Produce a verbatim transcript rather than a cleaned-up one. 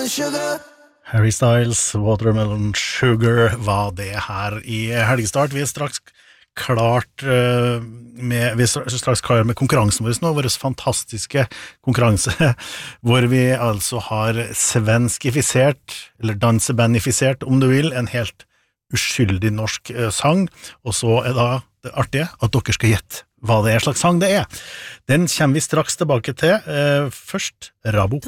Harry Styles, Watermelon Sugar var det her i helgestart. Vi er straks klart uh, med, vi er straks klar med konkurransen vår nå, vår fantastiske konkurranse, hvor vi altså har svenskifisert, eller dansebandifisert om du vil, en helt uskyldig norsk uh, sang, og så er da det artige at dere skal gjette hva det er slags sang det er. Den kommer vi straks tilbake til. Uh, først Rabo.